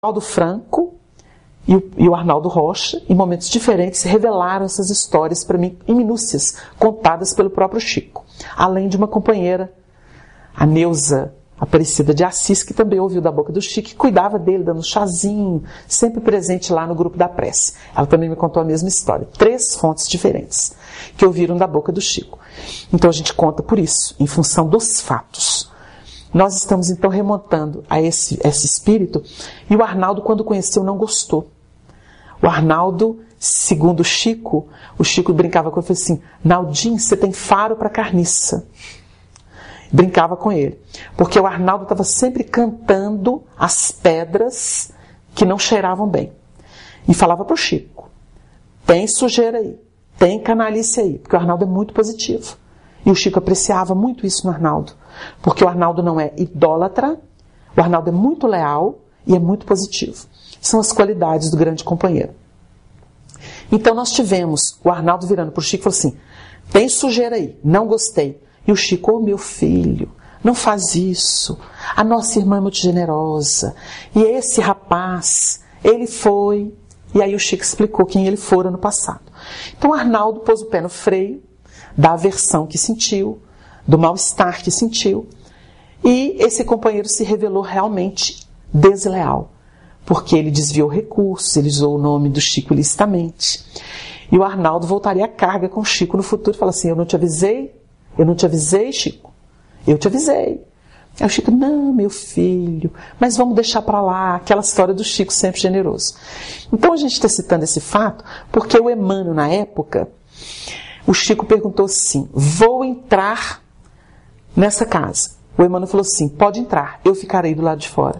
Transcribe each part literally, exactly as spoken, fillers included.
Arnaldo Franco e o, e o Arnaldo Rocha, em momentos diferentes, revelaram essas histórias para mim em minúcias, contadas pelo próprio Chico. Além de uma companheira, a Neuza Aparecida de Assis, que também ouviu da boca do Chico, que cuidava dele, dando um chazinho, sempre presente lá no grupo da prece. Ela também me contou a mesma história. Três fontes diferentes que ouviram da boca do Chico. Então a gente conta por isso, em função dos fatos. Nós estamos então remontando a esse, esse espírito, e o Arnaldo, quando conheceu, não gostou. O Arnaldo, segundo o Chico, o Chico brincava com ele e falou assim: Naldinho, você tem faro para carniça. Brincava com ele, porque o Arnaldo estava sempre cantando as pedras que não cheiravam bem. E falava para o Chico: tem sujeira aí, tem canalice aí, porque o Arnaldo é muito positivo. E o Chico apreciava muito isso no Arnaldo, porque o Arnaldo não é idólatra, o Arnaldo é muito leal e é muito positivo. São as qualidades do grande companheiro. Então nós tivemos o Arnaldo virando para o Chico e falou assim: tem sujeira aí, não gostei. E o Chico: ô meu filho, não faz isso, a nossa irmã é muito generosa, e esse rapaz, ele foi... E aí o Chico explicou quem ele fora no passado. Então o Arnaldo pôs o pé no freio da aversão que sentiu, do mal-estar que sentiu, e esse companheiro se revelou realmente desleal, porque ele desviou recursos, ele usou o nome do Chico ilicitamente. E o Arnaldo voltaria a carga com o Chico no futuro e falaria assim: eu não te avisei? Eu não te avisei, Chico? Eu te avisei. Aí o Chico: não, meu filho, mas vamos deixar para lá, aquela história do Chico sempre generoso. Então a gente está citando esse fato porque o Emmanuel, na época, o Chico perguntou assim: vou entrar nessa casa. O Emmanuel falou assim: pode entrar, eu ficarei do lado de fora.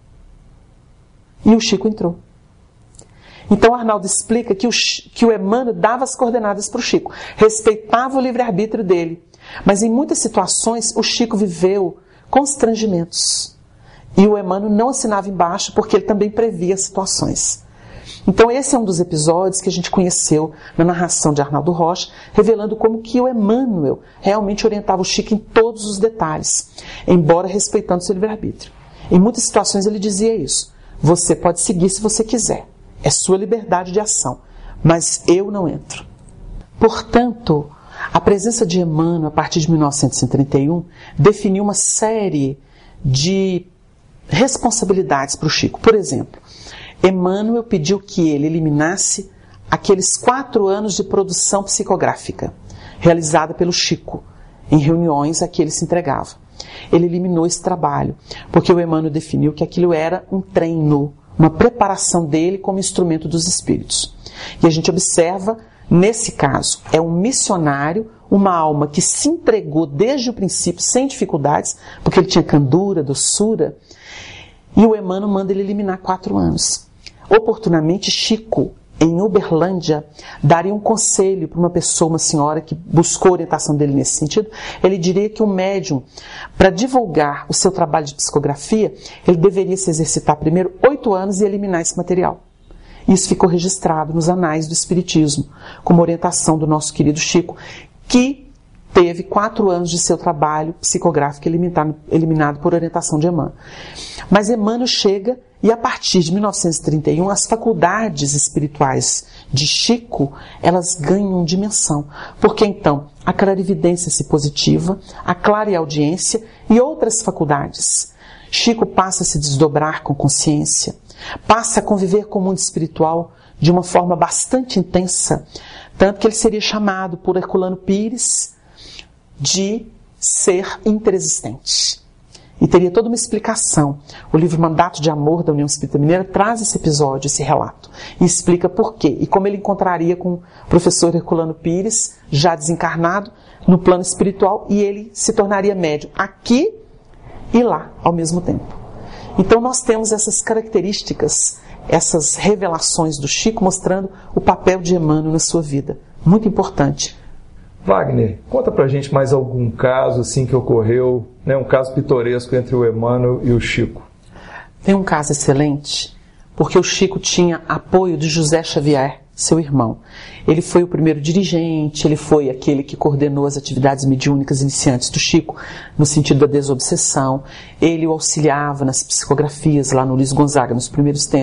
E o Chico entrou. Então o Arnaldo explica que o, que o Emmanuel dava as coordenadas para o Chico, respeitava o livre-arbítrio dele, mas em muitas situações o Chico viveu constrangimentos. E o Emmanuel não assinava embaixo porque ele também previa situações. Então esse é um dos episódios que a gente conheceu na narração de Arnaldo Rocha, revelando como que o Emmanuel realmente orientava o Chico em todos os detalhes, embora respeitando seu livre-arbítrio. Em muitas situações ele dizia isso: você pode seguir se você quiser, é sua liberdade de ação, mas eu não entro. Portanto, a presença de Emmanuel, a partir de mil novecentos e trinta e um, definiu uma série de responsabilidades para o Chico. Por exemplo, Emmanuel pediu que ele eliminasse aqueles quatro anos de produção psicográfica, realizada pelo Chico, em reuniões a que ele se entregava. Ele eliminou esse trabalho, porque o Emmanuel definiu que aquilo era um treino, uma preparação dele como instrumento dos espíritos. E a gente observa, nesse caso, é um missionário, uma alma que se entregou desde o princípio, sem dificuldades, porque ele tinha candura, doçura, e o Emmanuel manda ele eliminar quatro anos. Oportunamente, Chico, em Uberlândia, daria um conselho para uma pessoa, uma senhora que buscou a orientação dele nesse sentido. Ele diria que um médium, para divulgar o seu trabalho de psicografia, ele deveria se exercitar primeiro oito anos e eliminar esse material. Isso ficou registrado nos anais do Espiritismo, como orientação do nosso querido Chico, que teve quatro anos de seu trabalho psicográfico eliminado, eliminado por orientação de Emmanuel. Mas Emmanuel chega e, a partir de mil novecentos e trinta e um, as faculdades espirituais de Chico, elas ganham dimensão. Porque então a clarividência se positiva, a clareaudiência e outras faculdades. Chico passa a se desdobrar com consciência, passa a conviver com o mundo espiritual de uma forma bastante intensa, tanto que ele seria chamado por Herculano Pires de ser interexistente. E teria toda uma explicação. O livro Mandato de Amor da União Espírita Mineira traz esse episódio, esse relato, e explica por quê, e como ele encontraria com o professor Herculano Pires, já desencarnado, no plano espiritual, e ele se tornaria médium aqui e lá, ao mesmo tempo. Então nós temos essas características, essas revelações do Chico, mostrando o papel de Emmanuel na sua vida. Muito importante. Wagner, conta pra gente mais algum caso assim que ocorreu, né, um caso pitoresco entre o Emmanuel e o Chico. Tem um caso excelente, porque o Chico tinha apoio de José Xavier, seu irmão. Ele foi o primeiro dirigente, ele foi aquele que coordenou as atividades mediúnicas iniciantes do Chico, no sentido da desobsessão. Ele o auxiliava nas psicografias lá no Luiz Gonzaga, nos primeiros tempos.